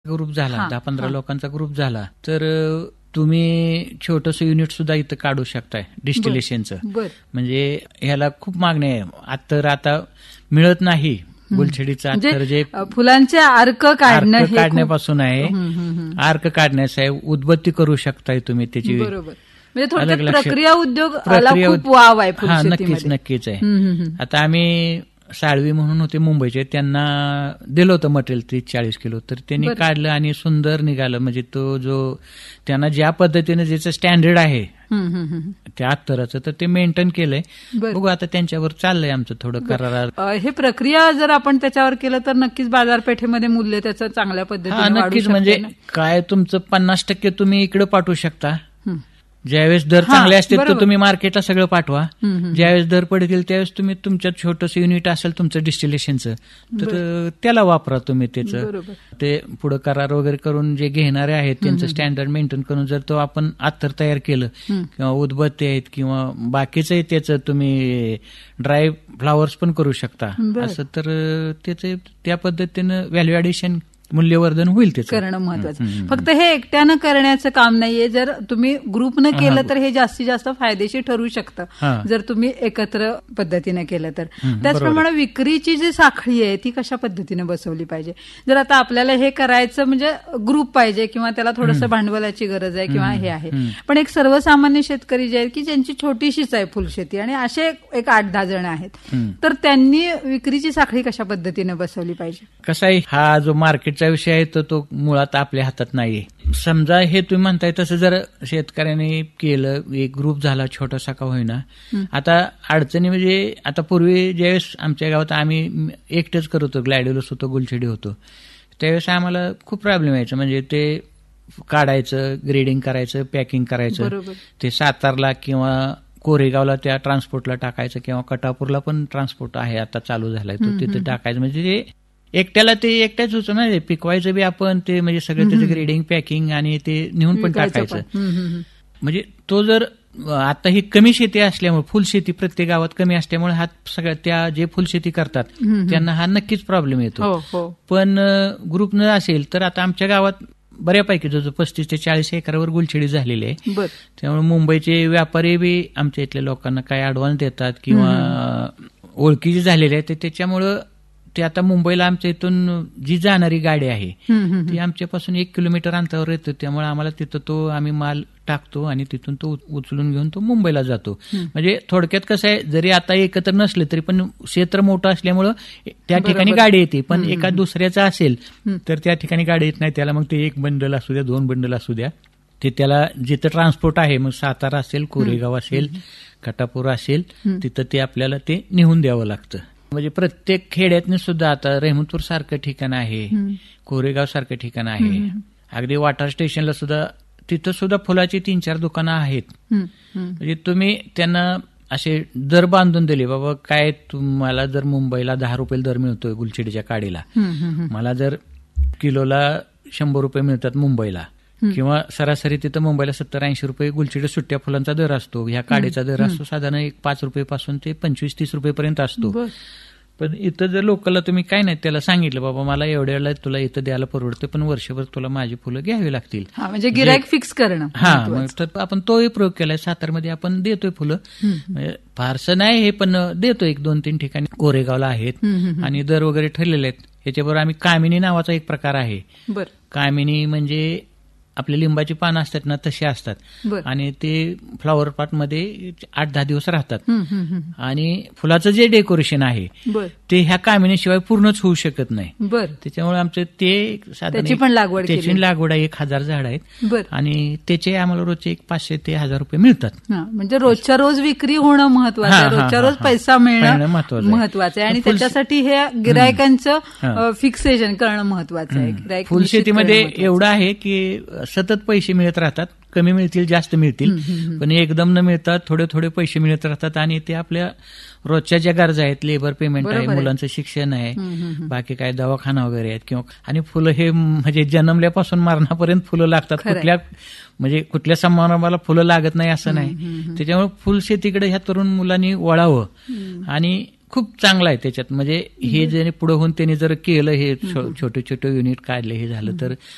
Group झाला, हा, 10-15 हा. लोकांचा ग्रुप झाला तर तुम्ही छोटंसं युनिट सुद्धा इथं काढू शकताय डिस्टिलेशनचं. बर म्हणजे ह्याला खूप मागणी आहे. आता मिळत नाही गुलछडीचं अत्तर जे फुलांचे अर्क काढणं अर्क हे काढण्यापासून आहे. अर्क काढण्याचं आहे, उदबत्ती करू शकताय तुम्ही त्याची. बरोबर. म्हणजे अलग थोडक्यात लक्ष- प्रक्रिया उद्योग प्रक्रिया खूप वाव आहे हा, फुलशेतीमध्ये. नक्कीच आहे. आता आम्ही साळवी म्हणून होते मुंबईचे, त्यांना दिलं होतं मटेरियल 30-40 किलो, तर त्यांनी बरं. काढलं आणि सुंदर निघालं. म्हणजे तो जो त्यांना ज्या पद्धतीने ज्याचं स्टँडर्ड आहे त्या अत्तराचं तर ते मेंटेन केलंय. बरं. बघू आता त्यांच्यावर चाललंय आमचं थोडं करार. हे प्रक्रिया जर आपण त्याच्यावर केलं तर नक्कीच बाजारपेठेमध्ये मूल्य त्याचं चांगल्या हा, पद्धतीने वाढू नक्कीच. शकते म्हणजे ना. काय तुमचं 50% तुम्ही इकडे पाठवू शकता. हं. ज्यावेळेस दर हा, चांगले असतील तर बरोबर. तुम्ही मार्केटला सगळं पाठवा. ज्यावेळेस दर पडतील त्यावेळेस तुम्ही तुमच्या छोटंसं युनिट असेल तुमचं डिस्टिलेशनचं तर त्याला वापरा तुम्ही त्याचं. बरोबर. ते पुढे करार वगैरे करून जे घेणारे आहेत त्यांचं स्टँडर्ड मेंटेन करून जर तो आपण अत्तर तयार केलं किंवा उदबत्ती आहेत किंवा बाकीचंही त्याचं तुम्ही ड्राय फ्लावर्स पण करू शकता. बरं. असं तर त्याचं त्या पद्धतीनं व्हॅल्यू ॲडिशन मूल्यवर्धन होईल त्याचं. करणं महत्वाचं. फक्त हे एकट्यानं करण्याचं काम नाहीये. जर तुम्ही ग्रुपनं केलं तर हे जास्तीत जास्त फायदेशीर ठरू शकतं, हा. जर तुम्ही एकत्र पद्धतीने केलं तर. बरोबर. त्याचप्रमाणे विक्रीची जी साखळी आहे ती कशा पद्धतीने बसवली पाहिजे. जर आता आपल्याला हे करायचं म्हणजे ग्रुप पाहिजे किंवा त्याला थोडंसं भांडवलाची गरज आहे किंवा हे आहे, पण एक सर्वसामान्य शेतकरी जे आहेत की ज्यांची छोटीशीच आहे फुलशेती आणि असे एक 8-10 जण आहेत, तर त्यांनी विक्रीची साखळी कशा पद्धतीने बसवली पाहिजे. कसा आहे, हा जो मार्केटचा विषय आहे तो मुळात आपल्या हातात नाहीये. समजा हे तुम्ही म्हणताय तसं जर शेतकऱ्यांनी केलं, एक ग्रुप झाला छोटासा का होईना. आता अडचणी म्हणजे आता पूर्वी ज्यावेळेस आमच्या गावात आम्ही एकटेच करत होतो, ग्लॅडिओलस होतो, गुलछडी होतो, त्यावेळेस आम्हाला खूप प्रॉब्लेम यायचा. म्हणजे ते काढायचं, ग्रेडिंग करायचं, पॅकिंग करायचं, बरोबर. ते सातारला किंवा कोरेगावला त्या ट्रान्सपोर्टला टाकायचं किंवा कटापूरला पण ट्रान्सपोर्ट आहे आता चालू झालाय तो, तिथे टाकायचं. म्हणजे ते एकट्याला ते एकट्याच होतं ना, पिकवायचं बी आपण ते, म्हणजे सगळं त्याचं ग्रेडिंग पॅकिंग आणि ते नेऊन पण टाकायचं. म्हणजे तो जर आता ही कमी शेती असल्यामुळे, फुलशेती प्रत्येक गावात कमी असल्यामुळे हा सगळ्या त्या जे फुलशेती करतात त्यांना हा नक्कीच प्रॉब्लेम येतो. पण ग्रुप न असेल तर आता आमच्या गावात बऱ्यापैकी जो 35 ते 40 एकरावर गुलछडी झालेली आहे. त्यामुळे मुंबईचे व्यापारी बी आमच्या इथल्या लोकांना काय ऍडव्हान्स देतात किंवा ओळखीची झालेली आहे, त्याच्यामुळं ते आता मुंबईला आमच्या इथून जी जाणारी गाडी आहे ती आमच्यापासून 1 किलोमीटर अंतरावर येतो. त्यामुळे आम्हाला तिथं तो आम्ही माल टाकतो आणि तिथून तो उचलून घेऊन तो मुंबईला जातो. म्हणजे थोडक्यात कसं आहे, जरी आता एकत्र नसले तरी पण क्षेत्र मोठं असल्यामुळं त्या ठिकाणी गाडी येते. पण एका दुसऱ्याचा असेल तर त्या ठिकाणी गाडी येत नाही. त्याला मग ते 1 बंडल असू द्या, 2 बंडल असू द्या, ते त्याला जिथं ट्रान्सपोर्ट आहे, मग सातारा असेल, कोरेगाव असेल, कटापूर असेल, तिथं ते आपल्याला ते नेऊन द्यावं लागतं. म्हणजे प्रत्येक खेड्यातनं सुद्धा आता रेहमतपूर सारखं ठिकाण आहे, कोरेगाव सारखं ठिकाण आहे, अगदी वाटर स्टेशनला सुद्धा तिथं सुद्धा फुलाची 3-4 दुकानं आहेत. म्हणजे तुम्ही त्यांना असे दर बांधून दिले, बाबा काय तुम्हाला जर मुंबईला 10 रुपये दर मिळतोय गुलछडीच्या काडीला, मला जर किलोला 100 रुपये मिळतात मुंबईला, किंवा सरासरी तिथं मुंबईला 70-80 रुपये गुलछडी सुट्ट्या फुलांचा दर असतो. ह्या काडीचा दर असतो साधारण 5 रुपयेपासून ते 25-30 रुपयेपर्यंत असतो. पण इथं जर लोकलला तुम्ही काय नाही त्याला सांगितलं, बाबा मला एवढ्याला तुला इथं द्यायला परवडते, पण वर्षभर तुला माझी फुलं घ्यावी लागतील. म्हणजे गिराईक फिक्स करणं. हा, मग तर आपण तोही प्रयोग केलाय. सातारमध्ये आपण देतोय फुलं, म्हणजे फारसं नाही हे, पण देतो 1-2-3 ठिकाणी. कोरेगावला आहेत आणि दर वगैरे ठरलेले आहेत. याच्याबरोबर आम्ही कामिनी नावाचा एक प्रकार आहे. कामिनी म्हणजे आपले लिंबाची पानं असतात ना, तशी असतात आणि ते फ्लॉवर पॉट मध्ये 8-10 दिवस राहतात. आणि फुलाचं जे डेकोरेशन आहे ते ह्या कामिनीशिवाय पूर्णच होऊ शकत नाही. त्याच्यामुळे आमचं ते साधारण त्याची लागवड आहे. 1000 झाड आहेत आणि त्याचे आम्हाला रोजचे 500 ते 1000 रुपये मिळतात. म्हणजे रोजच्या रोज विक्री होणं महत्वाचं आहे, रोजच्या रोज पैसा मिळणं महत्वाचं आहे आणि त्याच्यासाठी हे गिरायकांचं फिक्सेशन करणं महत्वाचं आहे. फुलशेतीमध्ये एवढं आहे की सतत पैसे मिळत राहतात, कमी मिळतील जास्त मिळतील, पण एकदम न मिळतात, थोडे थोडे पैसे मिळत राहतात आणि ते आपल्या रोजच्या ज्या गरजा आहेत, लेबर पेमेंट आहे, मुलांचं शिक्षण आहे, बाकी काय दवाखाना वगैरे आहेत किंवा, आणि फुलं हे म्हणजे जन्मल्यापासून मरणापर्यंत फुलं लागतात. कुठल्या समारंभाला फुलं लागत नाही असं नाही. त्याच्यामुळे फुलशेतीकडे ह्या तरुण मुलांनी वळावं आणि खूप चांगलं आहे त्याच्यात. म्हणजे हे जर पुढे होऊन त्यांनी जर केलं, हे छोटे छोटे युनिट काढले, हे झालं तर